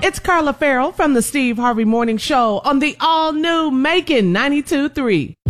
It's Carla Farrell from the Steve Harvey Morning Show on the all-new Macon 92.3.